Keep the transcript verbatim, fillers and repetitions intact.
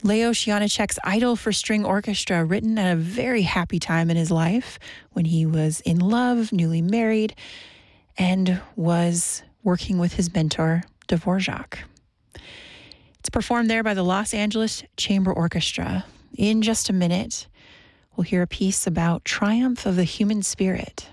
Leos Janáček's Idol for String Orchestra, written at a very happy time in his life when he was in love, newly married, and was working with his mentor, Dvorak. It's performed there by the Los Angeles Chamber Orchestra. In just a minute, we'll hear a piece about triumph of the human spirit.